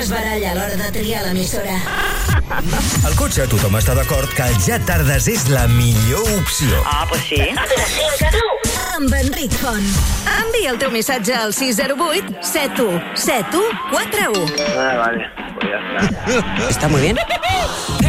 es baralla a l'hora de triar l'emissora. Al cotxe tothom està d'acord que el Ja Tardes és la millor opció. Ah, pues sí. De 5 a 9. Amb Enric Font. Envia el teu missatge al 608 717141. Vale, pues ya está. ¿Está muy bien?